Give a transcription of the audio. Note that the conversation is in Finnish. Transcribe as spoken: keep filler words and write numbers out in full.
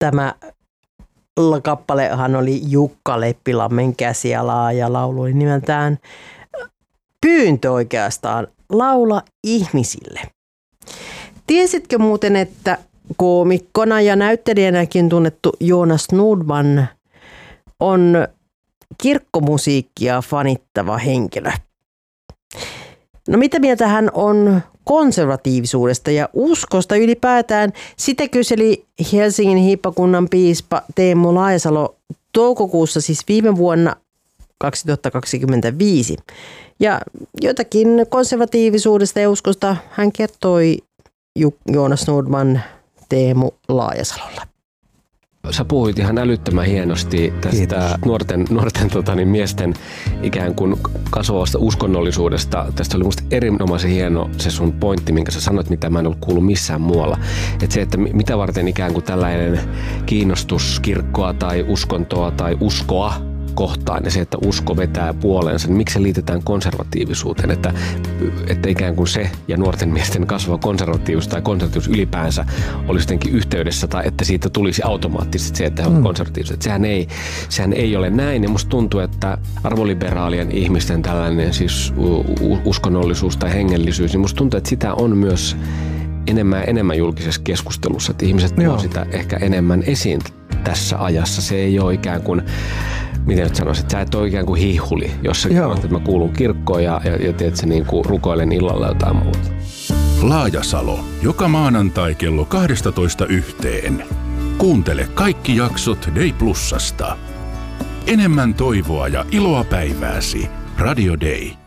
tämä kappalehan oli Jukka Leppilammen käsialaa ja laulu oli nimeltään Pyyntö oikeastaan, laula ihmisille. Tiesitkö muuten, että koomikkona ja näyttelijänäkin tunnettu Jonas Nordman on kirkkomusiikkia fanittava henkilö? No mitä mieltä hän on konservatiivisuudesta ja uskosta ylipäätään? Sitä kyseli Helsingin hiippakunnan piispa Teemu Laajasalo toukokuussa, siis viime vuonna kaksituhattakaksikymmentäviisi. Ja jotakin konservatiivisuudesta ja uskosta hän kertoi Joonas Nordman Teemu Laajasalolle. Sä puhuit ihan älyttömän hienosti tästä Kiitos. nuorten, nuorten tota, niin miesten ikään kuin kasvavasta uskonnollisuudesta. Tästä oli musta erinomaisen hieno se sun pointti, minkä sä sanoit, mitä mä en ollut kuullut missään muualla. Että se, että mitä varten ikään kuin tällainen kiinnostus kirkkoa tai uskontoa tai uskoa kohtaan ja se, että usko vetää puoleensa, niin miksi se liitetään konservatiivisuuteen, että, että ikään kuin se ja nuorten miesten kasvava konservatiivisuus tai konservatiivisuus ylipäänsä olisi jotenkin yhteydessä tai että siitä tulisi automaattisesti se, että he ovat mm. konservatiiviset. Sehän ei, sehän ei ole näin ja musta tuntuu, että arvoliberaalien ihmisten tällainen siis uskonnollisuus tai hengellisyys, niin musta tuntuu, että sitä on myös enemmän ja enemmän julkisessa keskustelussa, että ihmiset tuovat sitä ehkä enemmän esiin tässä ajassa. Se ei ole ikään kuin, miten nyt sanoisin, että sä et ole ikään kuin hihuli, jos sä sanot, että mä kuulun kirkkoon ja, ja, ja teet se niin kuin rukoilen illalla jotain muuta. Laajasalo, joka maanantai kello kaksitoista yhteen. Kuuntele kaikki jaksot Day Plusasta. Enemmän toivoa ja iloa päivääsi. Radio Day.